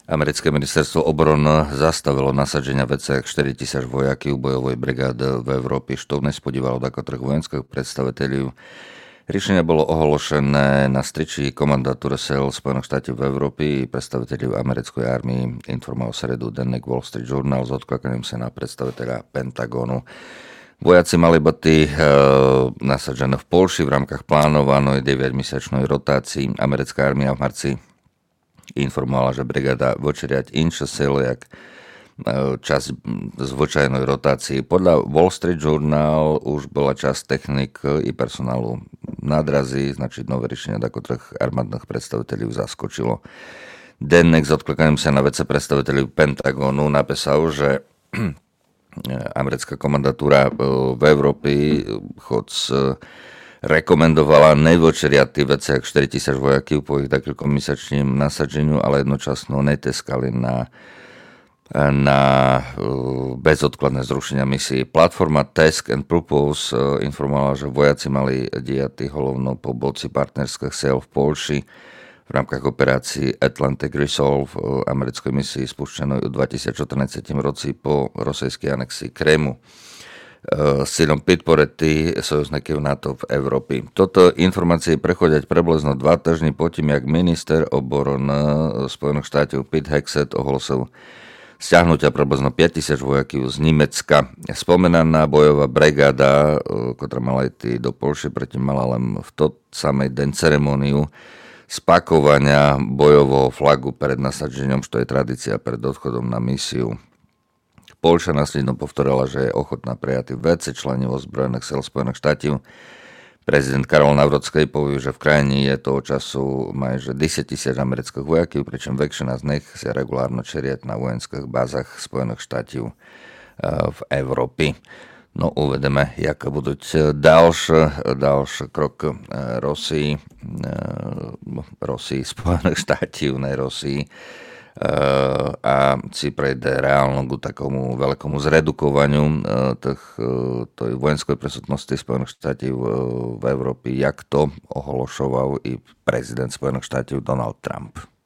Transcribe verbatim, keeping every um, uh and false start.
Americké ministerstvo obrony zastavilo nasadzenia viac jak štyritisíc vojakov bojovej brigády v Európe, što nespodívalo некоторых vojenských predstaviteľov. Riešenie bolo ohološené na stričí komandatúre sil Spojených štátov v Európe i predstaviteľov americkej armii, informoval sredu denník Wall Street Journal s odklakaním sa na predstaviteľa Pentagonu. Vojaci mali byť e, nasadžené v Polši v rámkach plánovanej deväťmesačnej rotácii. Americká armia v marci informovala, že brigáda vočeriať inšie sily, jak čas zvyčajnej rotácii. Podľa Wall Street Journal už bola časť technik i personálu nadrazí, značiť nové riešenia, ako troch armádnych predstaviteľov zaskočilo. Denník s odklikaním sa na vece predstaviteľov Pentagonu napísal, že americká komandatúra v Európe chod rekomendovala nevočeriať tí veci jak štyritisíc vojakov po ich takýkom mesačním nasadzeniu, ale jednočasno neteskali na, na bezodkladné zrušenia misií. Platforma Task and Purpose informovala, že vojaci mali diať hlavnou po boci partnerských sil v Polši v rámkach operácii Atlantic Resolve americkej misii spuštěnej v dvetisícštrnásť roci po rosijskej anexii Krymu s cieľom podporiť sojuzníkov NATO v Európe. Toto informácie prechodia približno dva týždne potom, jak minister obrany Spojených štátov Pete Hegseth ohlásil stiahnutia približno päťtisíc vojakov z Nemecka. Spomenaná bojová brigáda, ktorá mala ísť do Polši, predtým mala len v to samej deň ceremóniu spakovania bojového flagu pred nasadžením, čo je tradícia pred odchodom na misiu. Polša následno povtorila, že je ochotná prijať veci členov ozbrojených sil Spojených štátov. Prezident Karol Nawrocki povie, že v krajine je toho času majže desaťtisíc amerických vojakov, pričom väčšina z nich sa regulárno čeriať na vojenských bázach Spojených štátov v Európe. No uvedeme, jak budú ďalšie, ďalšie krok Rosii, Rosii, Spojených štátov, ne Rosii, a si prejde reálno k takomu veľkomu zredukovaniu tých, tej vojenskej prísutnosti Spojených štátov v Európe, jak to ohološoval i prezident Spojených štátov Donald Trump.